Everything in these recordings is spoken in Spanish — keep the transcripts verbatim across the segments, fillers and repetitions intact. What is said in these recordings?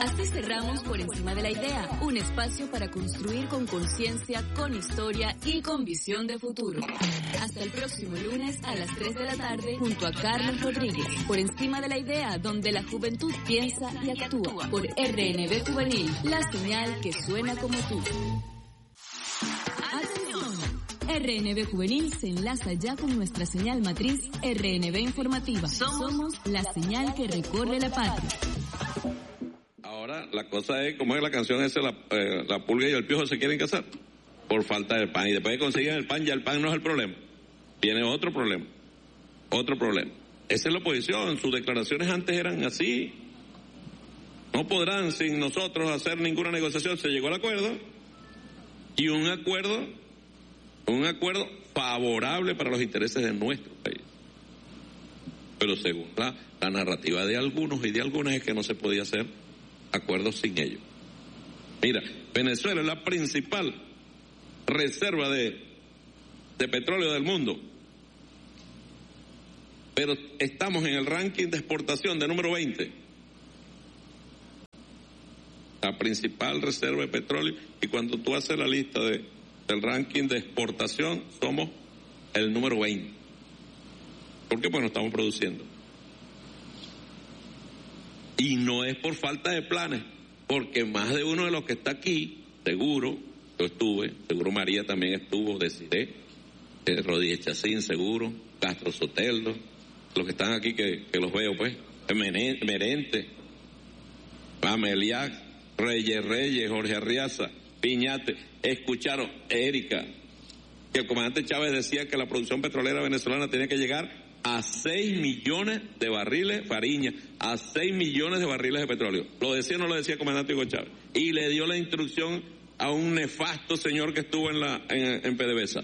Así cerramos Por Encima de la Idea, un espacio para construir con conciencia, con historia y con visión de futuro. Hasta el próximo lunes a las tres de la tarde junto a Carlos Rodríguez. Por Encima de la Idea, donde la juventud piensa y actúa. Por R N V Juvenil, la señal que suena como tú. R N V Juvenil se enlaza ya con nuestra señal matriz R N V Informativa. Somos la señal que recorre la patria. Ahora la cosa es, como es la canción esa, la, eh, la pulga y el piojo se quieren casar por falta de pan. Y después de conseguir el pan, ya el pan no es el problema. Viene otro problema. Otro problema. Esa es la oposición. Sus declaraciones antes eran así. No podrán sin nosotros hacer ninguna negociación. Se llegó al acuerdo. Y un acuerdo, un acuerdo favorable para los intereses de nuestro país. Pero según la, la narrativa de algunos y de algunas es que no se podía hacer acuerdos sin ellos. Mira, Venezuela es la principal reserva de, de petróleo del mundo, pero estamos en el ranking de exportación de número veinte. La principal reserva de petróleo, y cuando tú haces la lista de, del ranking de exportación, somos el número veinte. ¿Por qué? Pues no estamos produciendo. Y no es por falta de planes, porque más de uno de los que está aquí, seguro, yo estuve, seguro María también estuvo, Desiré, eh, Rodríguez Chacín, seguro, Castro Soteldo, los que están aquí que, que los veo, pues, Merente, Ameliac, Reyes Reyes, Jorge Arriaza, Piñate, escucharon, Erika, que el comandante Chávez decía que la producción petrolera venezolana tenía que llegar a seis millones de barriles, Fariña, a seis millones de barriles de petróleo. ¿Lo decía o no lo decía el comandante Hugo Chávez? Y le dio la instrucción a un nefasto señor que estuvo en la en, en PDVSA.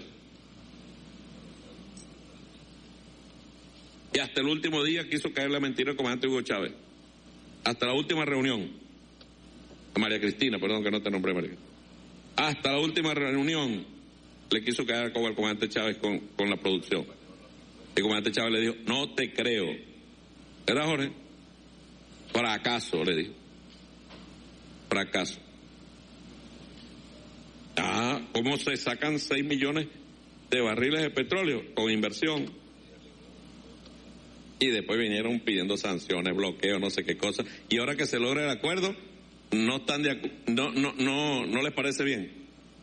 Y hasta el último día quiso caer la mentira el comandante Hugo Chávez. Hasta la última reunión. A María Cristina, perdón que no te nombré, María. Hasta la última reunión le quiso caer con el comandante Chávez con, con la producción. El comandante Chávez le dijo, no te creo. ¿Verdad, Jorge? Fracaso, le dijo. Fracaso. Ah, ¿cómo se sacan seis millones de barriles de petróleo? Con inversión. Y después vinieron pidiendo sanciones, bloqueo, no sé qué cosa. Y ahora que se logra el acuerdo, no están de acu- no, no, no, no les parece bien.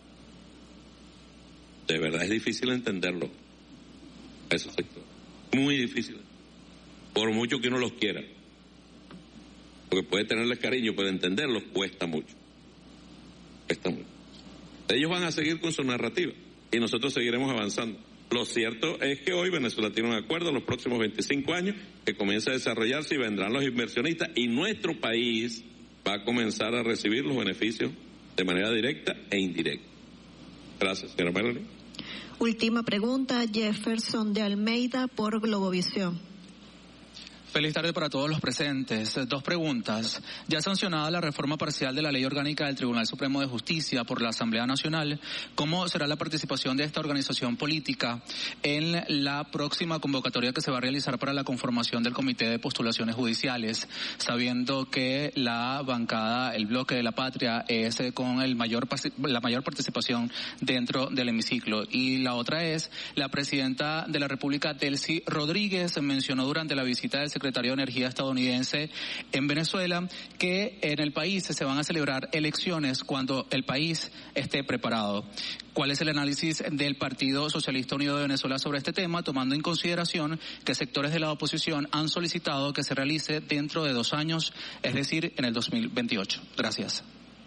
De verdad es difícil entenderlo. Esos sectores. Muy difícil. Por mucho que uno los quiera. Porque puede tenerles cariño, pero entenderlos cuesta mucho. Cuesta mucho. Ellos van a seguir con su narrativa y nosotros seguiremos avanzando. Lo cierto es que hoy Venezuela tiene un acuerdo los próximos veinticinco años que comienza a desarrollarse y vendrán los inversionistas y nuestro país va a comenzar a recibir los beneficios de manera directa e indirecta. Gracias, señora Melanie. Última pregunta, Jefferson de Almeida por Globovisión. Feliz tarde para todos los presentes. Dos preguntas. Ya sancionada la reforma parcial de la Ley Orgánica del Tribunal Supremo de Justicia por la Asamblea Nacional, ¿cómo será la participación de esta organización política en la próxima convocatoria que se va a realizar para la conformación del Comité de Postulaciones Judiciales, sabiendo que la bancada, el bloque de la patria, es con el mayor la mayor participación dentro del hemiciclo? Y la otra es, la presidenta de la República, Delcy Rodríguez, mencionó durante la visita del secretario de Energía estadounidense en Venezuela que en el país se van a celebrar elecciones cuando el país esté preparado. ¿Cuál es el análisis del Partido Socialista Unido de Venezuela sobre este tema, tomando en consideración que sectores de la oposición han solicitado que se realice dentro de dos años, es decir, en el dos mil veintiocho? Gracias.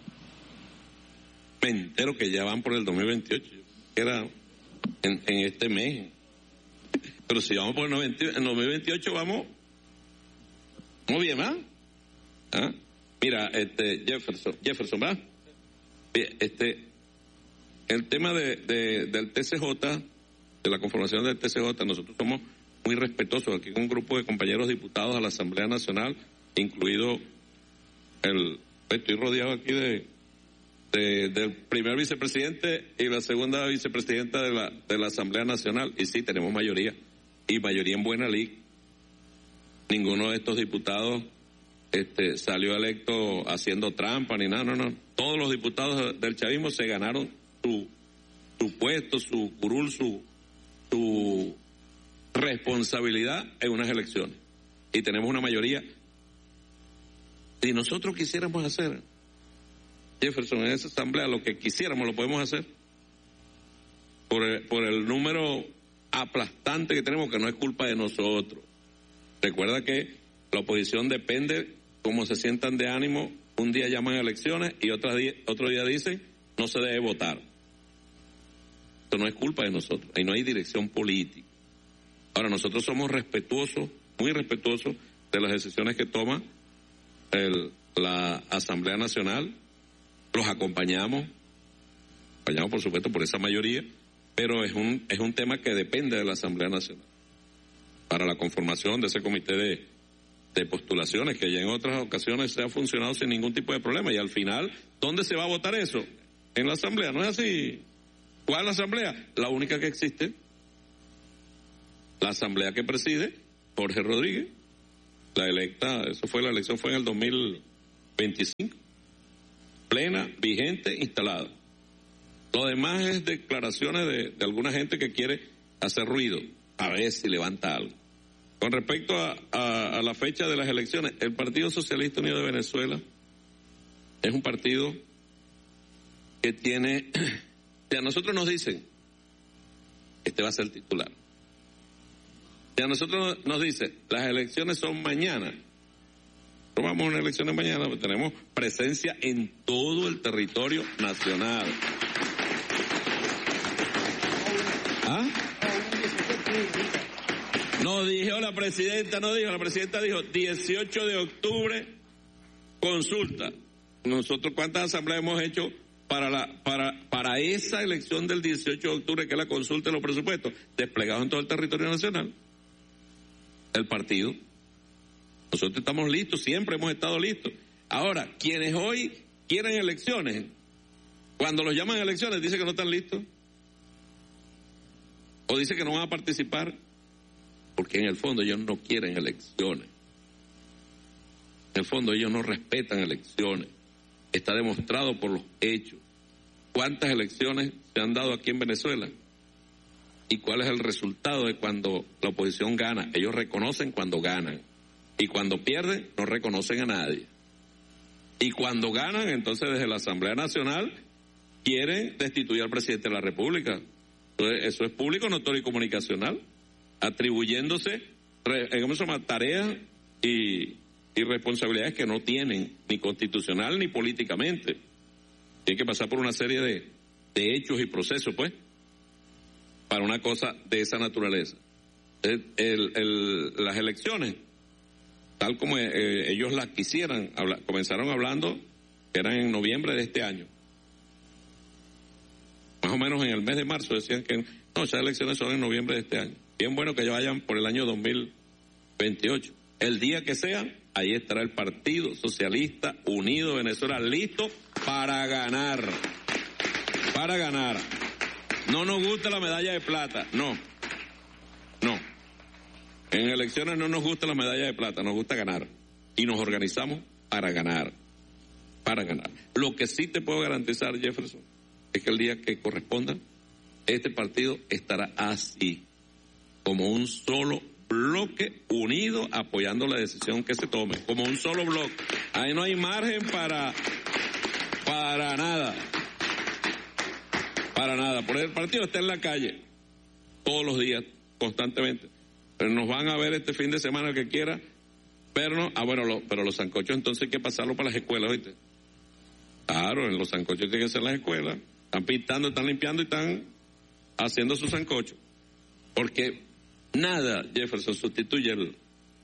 Me entero que ya van por el dos mil veintiocho, que era en, en este mes. Pero si vamos por el dos mil veintiocho, vamos... Muy bien, ¿verdad? ¿Ah? Mira, este Jefferson, Jefferson, ¿verdad? Este, el tema de, de, del T C J, de la conformación del T C J, nosotros somos muy respetuosos aquí con un grupo de compañeros diputados a la Asamblea Nacional, incluido el, estoy rodeado aquí de, de del primer vicepresidente y la segunda vicepresidenta de la de la Asamblea Nacional, y sí, tenemos mayoría, y mayoría en buena ley. Ninguno de estos diputados este, salió electo haciendo trampa ni nada, no, no. Todos los diputados del chavismo se ganaron su, su puesto, su curul, su, su responsabilidad en unas elecciones. Y tenemos una mayoría. Si nosotros quisiéramos hacer, Jefferson, en esa asamblea, lo que quisiéramos lo podemos hacer. Por el, por el número aplastante que tenemos, que no es culpa de nosotros. Recuerda que la oposición depende cómo se sientan de ánimo. Un día llaman a elecciones y otro día, otro día dicen no se debe votar. Esto no es culpa de nosotros. Ahí no hay dirección política. Ahora, nosotros somos respetuosos, muy respetuosos de las decisiones que toma el, la Asamblea Nacional. Los acompañamos, acompañamos por supuesto por esa mayoría, pero es un es un tema que depende de la Asamblea Nacional para la conformación de ese comité de, de postulaciones, que ya en otras ocasiones se ha funcionado sin ningún tipo de problema. Y al final, ¿dónde se va a votar eso? En la Asamblea, ¿no es así? ¿Cuál Asamblea? La única que existe, la Asamblea que preside Jorge Rodríguez, la electa, eso fue, la elección fue en el dos mil veinticinco, plena, vigente, instalada. Lo demás es declaraciones de, de alguna gente que quiere hacer ruido, a ver si levanta algo. Con respecto a, a, a la fecha de las elecciones, el Partido Socialista Unido de Venezuela es un partido que tiene, si a nosotros nos dicen, este va a ser el titular. Si a nosotros nos dicen, las elecciones son mañana, tomamos unas elecciones mañana, pues tenemos presencia en todo el territorio nacional. ¿Ah? No dijo la presidenta, no dijo, la presidenta dijo dieciocho de octubre, consulta. Nosotros, ¿cuántas asambleas hemos hecho para la para para esa elección del dieciocho de octubre, que es la consulta de los presupuestos, desplegados en todo el territorio nacional? El partido. Nosotros estamos listos, siempre hemos estado listos. Ahora, quienes hoy quieren elecciones, cuando los llaman a elecciones, dicen que no están listos. O dicen que no van a participar, porque en el fondo ellos no quieren elecciones. En el fondo ellos no respetan elecciones. Está demostrado por los hechos. ¿Cuántas elecciones se han dado aquí en Venezuela? ¿Y cuál es el resultado de cuando la oposición gana? Ellos reconocen cuando ganan. Y cuando pierden, no reconocen a nadie. Y cuando ganan, entonces desde la Asamblea Nacional quieren destituir al presidente de la República. Entonces, eso es público, notorio y comunicacional, atribuyéndose ¿cómo se llama? tareas y, y responsabilidades que no tienen, ni constitucional ni políticamente. Tienen que pasar por una serie de, de hechos y procesos, pues, para una cosa de esa naturaleza. El, el, el, las elecciones, tal como eh, ellos las quisieran, habla, comenzaron hablando que eran en noviembre de este año. Más o menos en el mes de marzo decían que no, esas elecciones son en noviembre de este año. Bien bueno que ellos vayan por el año dos mil veintiocho. El día que sea, ahí estará el Partido Socialista Unido de Venezuela listo para ganar. Para ganar. No nos gusta la medalla de plata, no. No. En elecciones no nos gusta la medalla de plata, nos gusta ganar. Y nos organizamos para ganar. Para ganar. Lo que sí te puedo garantizar, Jefferson, es que el día que corresponda, este partido estará así, como un solo bloque unido, apoyando la decisión que se tome, como un solo bloque. Ahí no hay margen para, para nada. Para nada. Por el partido está en la calle todos los días, constantemente. Pero nos van a ver este fin de semana el que quiera vernos. Ah, bueno, lo, pero los sancochos entonces hay que pasarlo para las escuelas, ¿oíste? Claro, en los sancochos tienen que ser las escuelas. Están pintando, están limpiando y están haciendo su sancocho. Porque nada, Jefferson, sustituye el,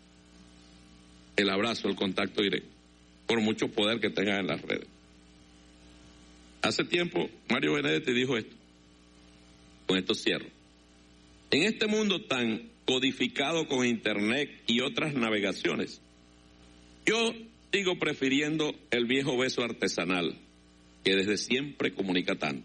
el abrazo, el contacto directo, por mucho poder que tengan en las redes. Hace tiempo, Mario Benedetti dijo esto. Con esto cierro. En este mundo tan codificado con Internet y otras navegaciones, yo sigo prefiriendo el viejo beso artesanal, que desde siempre comunica tanto.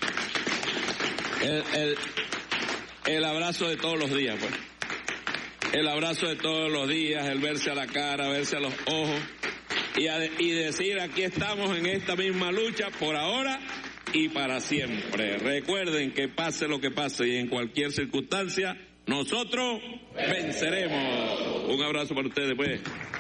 El, el, el abrazo de todos los días, pues. el abrazo de todos los días, el verse a la cara, verse a los ojos y, a, y decir aquí estamos en esta misma lucha por ahora y para siempre. Recuerden que pase lo que pase y en cualquier circunstancia, nosotros venceremos. Un abrazo para ustedes, pues.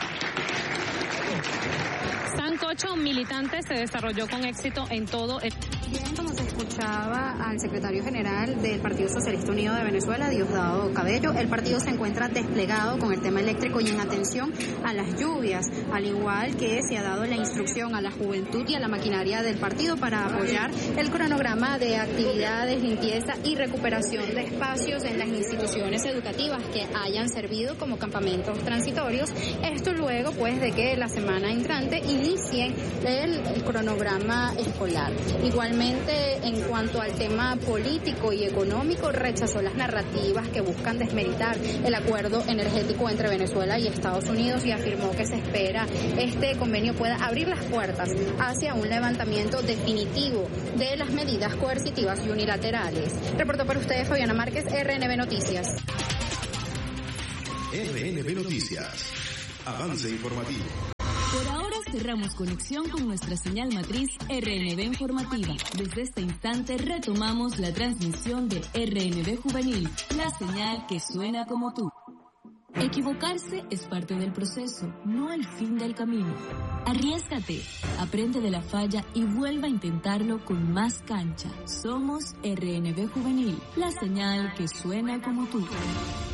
Sancocho militante se desarrolló con éxito en todo el... Bien, como se escuchaba al secretario general del Partido Socialista Unido de Venezuela, Diosdado Cabello, el partido se encuentra desplegado con el tema eléctrico y en atención a las lluvias, al igual que se ha dado la instrucción a la juventud y a la maquinaria del partido para apoyar el cronograma de actividades, limpieza y recuperación de espacios en las instituciones educativas que hayan servido como campamentos transitorios. Esto luego, pues, de que la semana entrante inicie el, el cronograma escolar. Igualmente, en cuanto al tema político y económico, rechazó las narrativas que buscan desmeritar el acuerdo energético entre Venezuela y Estados Unidos y afirmó que se espera este convenio pueda abrir las puertas hacia un levantamiento definitivo de las medidas coercitivas y unilaterales. Reportó para ustedes Fabiana Márquez, R N B Noticias. R N B Noticias. Avance informativo. Por ahora cerramos conexión con nuestra señal matriz R N B Informativa. Desde este instante retomamos la transmisión de R N B Juvenil, la señal que suena como tú. Equivocarse es parte del proceso, no el fin del camino. Arriésgate, aprende de la falla y vuelva a intentarlo con más cancha. Somos R N B Juvenil, la señal que suena como tú.